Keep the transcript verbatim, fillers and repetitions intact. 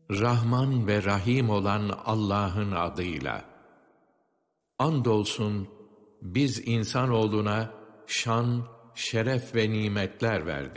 Rahman ve Rahim olan Allah'ın adıyla. Andolsun biz insanoğluna şan, şeref ve nimetler verdik.